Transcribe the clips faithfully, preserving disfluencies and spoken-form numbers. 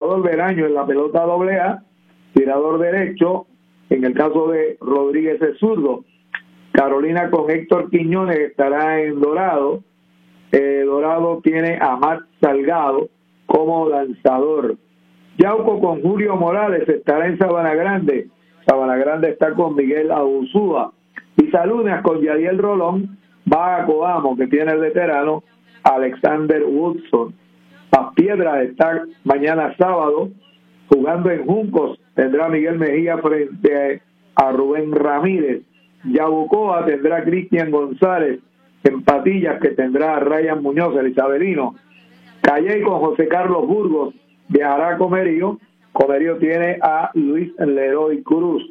tirador del año en la pelota doble A, tirador derecho, en el caso de Rodríguez es zurdo. Carolina con Héctor Quiñones estará en Dorado. Eh, Dorado tiene a Matt Salgado como lanzador. Yauco con Julio Morales estará en Sabana Grande. Sabana Grande está con Miguel Abusúa. Y Salunas con Yadiel Rolón va a Coamo, que tiene el veterano Alexander Woodson. Las Piedras está mañana sábado jugando en Juncos. Tendrá Miguel Mejía frente a Rubén Ramírez. Yabucoa tendrá a Cristian González. En Patillas, que tendrá a Ryan Muñoz, el isabelino. Calley con José Carlos Burgos viajará a Comerío. Comerío tiene a Luis Leroy Cruz.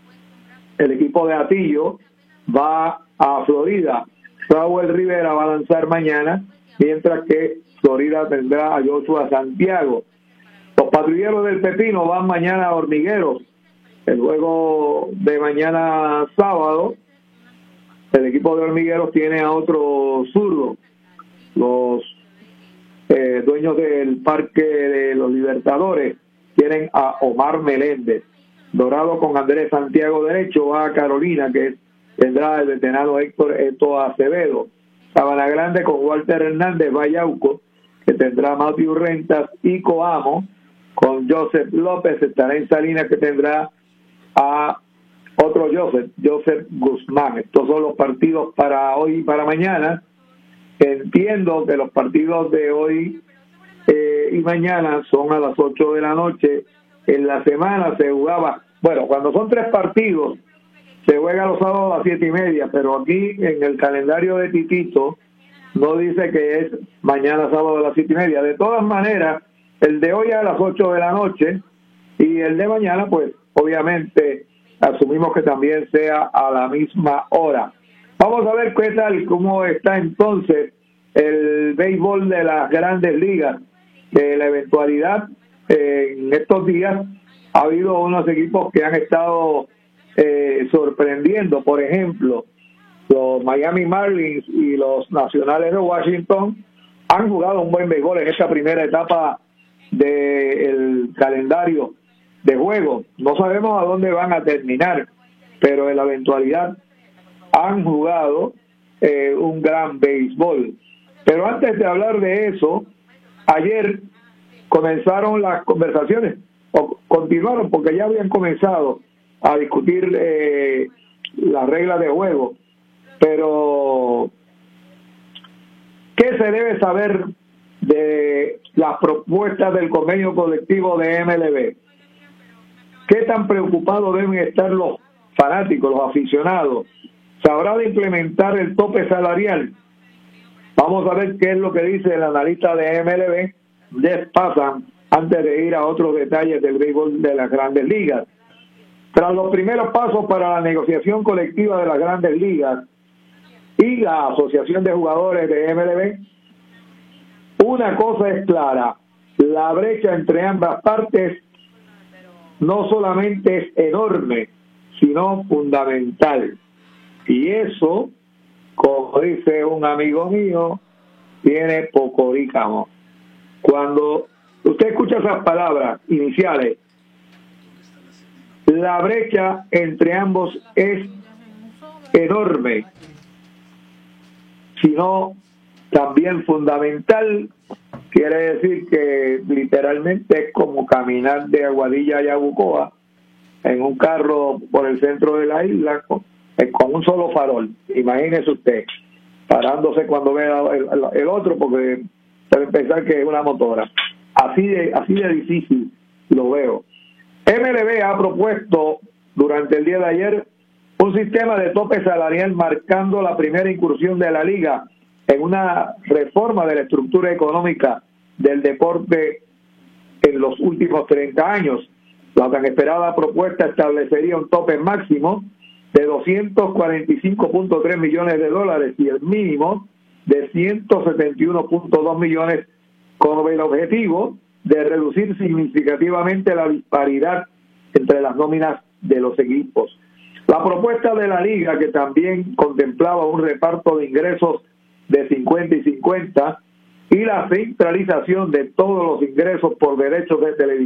El equipo de Atillo va a Florida. Raúl Rivera va a lanzar mañana, mientras que Florida tendrá a Joshua Santiago. Los patrulleros del Pepino van mañana a Hormigueros. El juego de mañana sábado, el equipo de Hormigueros tiene a otro zurdo. Los eh, dueños del Parque de los Libertadores tienen a Omar Meléndez. Dorado con Andrés Santiago derecho va a Carolina, que es, tendrá el veterano Héctor Eto Acevedo. Sabana Grande con Walter Hernández va a Yauco, que tendrá Matthew Rentas. Y Coamo con Joseph López estará en Salinas, que tendrá a otro Joseph, Joseph Guzmán. Estos son los partidos para hoy y para mañana. Entiendo que los partidos de hoy eh, y mañana son a las ocho de la noche. En la semana se jugaba, bueno, cuando son tres partidos, se juega los sábados a las siete y media, pero aquí en el calendario de Titito no dice que es mañana sábado a las siete y media. De todas maneras, el de hoy a las ocho de la noche y el de mañana, pues, obviamente, asumimos que también sea a la misma hora. Vamos a ver qué tal, cómo está entonces el béisbol de las Grandes Ligas. Eh, la eventualidad, eh, en estos días ha habido unos equipos que han estado eh, sorprendiendo. Por ejemplo, los Miami Marlins y los Nacionales de Washington han jugado un buen béisbol en esta primera etapa del calendario de juego. No sabemos a dónde van a terminar, pero en la eventualidad han jugado eh, un gran béisbol. Pero antes de hablar de eso, ayer comenzaron las conversaciones, o continuaron porque ya habían comenzado a discutir eh, las reglas de juego. Pero ¿qué se debe saber de las propuestas del convenio colectivo de M L B? ¿Qué tan preocupados deben estar los fanáticos, los aficionados? ¿Se habrá de implementar el tope salarial? Vamos a ver qué es lo que dice el analista de M L B, Jeff Passan, antes de ir a otros detalles del béisbol de las Grandes Ligas. Tras los primeros pasos para la negociación colectiva de las Grandes Ligas y la Asociación de Jugadores de M L B, una cosa es clara: la brecha entre ambas partes no solamente es enorme, sino fundamental. Y eso, como dice un amigo mío, tiene pocorícamo. Cuando usted escucha esas palabras iniciales, la brecha entre ambos es enorme, sino también fundamental. Quiere decir que literalmente es como caminar de Aguadilla a Yabucoa en un carro por el centro de la isla con, con un solo farol. Imagínese usted, parándose cuando vea el, el, el otro, porque debe pensar que es una motora. Así de, así de difícil lo veo. M L B ha propuesto durante el día de ayer un sistema de tope salarial marcando la primera incursión de la liga en una reforma de la estructura económica del deporte en los últimos treinta años. La tan esperada propuesta establecería un tope máximo de doscientos cuarenta y cinco punto tres millones de dólares y el mínimo de ciento setenta y uno punto dos millones, con el objetivo de reducir significativamente la disparidad entre las nóminas de los equipos. La propuesta de la liga, que también contemplaba un reparto de ingresos de cincuenta y cincuenta y la centralización de todos los ingresos por derechos de televisión